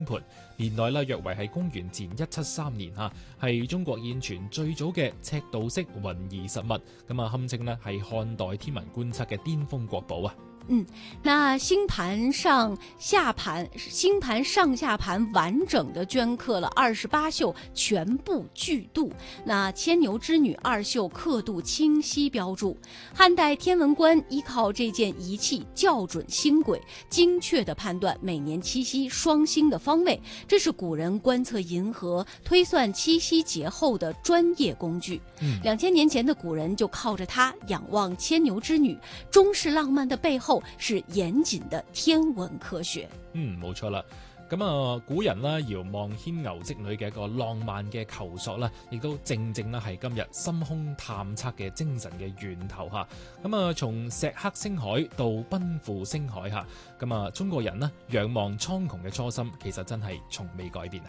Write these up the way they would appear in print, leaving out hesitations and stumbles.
盤，年代啦約為係公元前173年嚇，係中國現存最早嘅赤道式雲儀實物，咁啊堪稱咧係漢代天文觀測嘅巔峰國寶啊！ 那星盘上下盘完整的镌刻了28宿，全部巨度。那牵牛织女2宿刻度清晰标注。汉代天文官依靠这件仪器校准星轨，精确地判断每年七夕双星的方位，这是古人观测银河、推算七夕节后的专业工具。2000年前的古人就靠着它仰望牵牛织女，中式浪漫的背後是嚴謹的天文科學。 冇錯啦。咁啊，古人啦遙望牽牛織女嘅一個浪漫嘅求索啦，亦都正啦係今日深空探測嘅精神嘅源頭嚇。咁啊，從石刻星海到奔赴星海嚇，咁啊，中國人呢仰望蒼穹嘅初心，其實真係從未改變啊！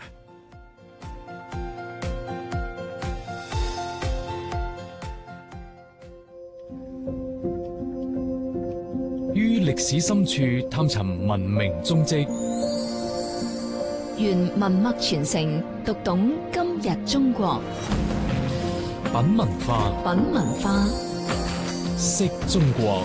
於歷史深處探尋文明蹤跡， 願文脈傳承，讀懂今日中國。 品文化，識中國。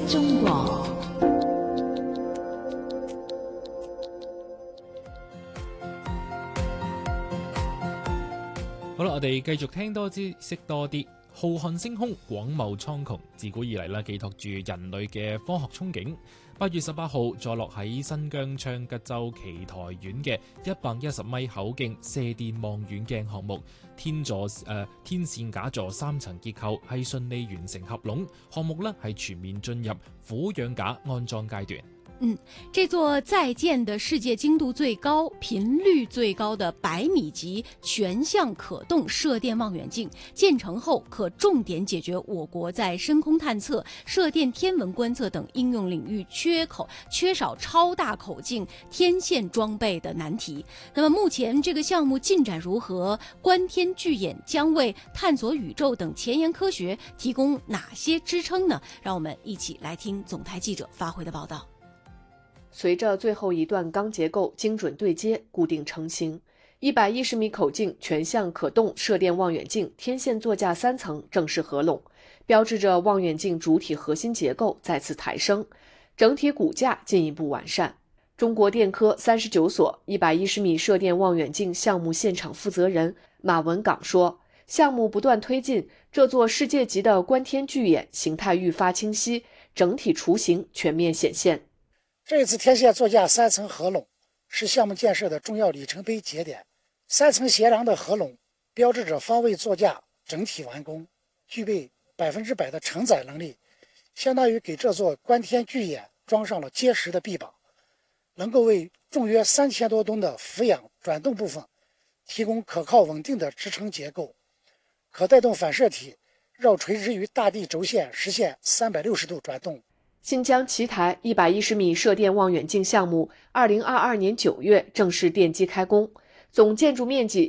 好啦，我哋繼續聽多啲，識多啲。浩瀚星空，廣袤蒼穹，自古以嚟啦，寄託住人類嘅科學憧憬。8月18號，坐落喺新疆昌吉州奇台縣嘅110米口徑射電望遠鏡項目，天線假座3層結構係順利完成合攏，項目呢係全面進入俯仰架安裝階段。 這座在建的世界精度最高、頻率最高的100米級全向可動射電望遠鏡，建成後可重點解決我國在深空探測、射電天文觀測等應用領域缺少超大口徑天線裝備的難題。那麼目前這個項目進展如何？觀天巨眼將為探索宇宙等前沿科學提供哪些支撐呢？讓我們一起來聽總台記者發回的報道。 隨着最後一段鋼結構精準對接固定成型，110米口徑全向可動射電望遠鏡天線座架3層正式合攏，標誌着望遠鏡主體核心結構再次抬升，整體骨架進一步完善。中國電科39所110米射電望遠鏡項目現場負責人馬文港說，項目不斷推進，這座世界級的觀天巨眼形態愈發清晰，整體雛形全面顯現。 這次天線座架3層合攏是項目建設的重要里程碑節點，3層協調的合攏標誌着方位座架整體完工，具備100%的承載能力，相當於給這座觀天巨眼裝上了結實的臂膀，能夠為重約3000多噸的俯仰轉動部分提供可靠穩定的支撐結構，可帶動反射體繞垂直於大地軸線實現360度轉動。 新疆奇台110米射電望遠鏡項目2022年9月正式奠基開工，總建築面積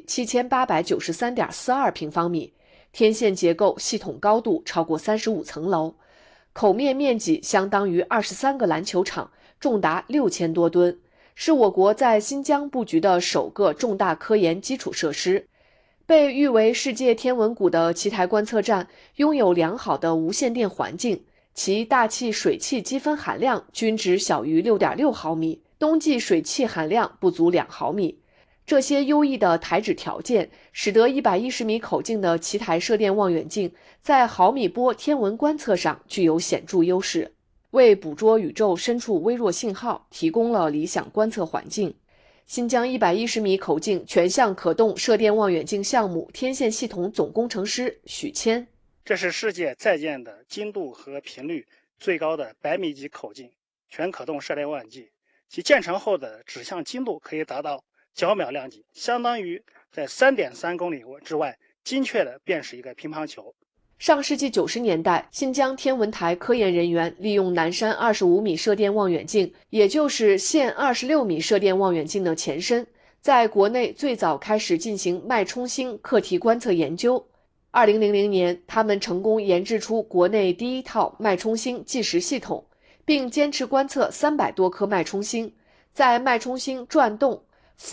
7893.42平方米，天線結構系統高度超過35層樓，口面面積相當於23個籃球場，重達6000多噸，是我國在新疆布局的首個重大科研基礎設施。被譽為世界天文谷的奇台觀測站擁有良好的無線電環境，其大氣水汽積分含量均值小於6.6毫米，冬季水汽含量不足2毫米。這些優異的台址條件，使得110米口徑的奇台射電望遠鏡在毫米波天文觀測上具有顯著優勢，為捕捉宇宙深處微弱信號提供了理想觀測環境。新疆110米口徑全向可動射電望遠鏡項目天線系統總工程師許謙， 這是世界在建的精度和頻率最高的100米級口徑全可動射電望遠鏡，其建成後的指向精度可以達到角秒量級，相當於在3.3公里之外精確地辨識一個乒乓球。 上世紀90年代，新疆天文台科研人員利用南山25米射電望遠鏡，也就是現26米射電望遠鏡的前身，在國內最早開始進行脈衝星課題觀測研究。2000年，他們成功研製出國內第一套脈衝星計時系統，並堅持觀測300多顆脈衝星，在脈衝星轉動、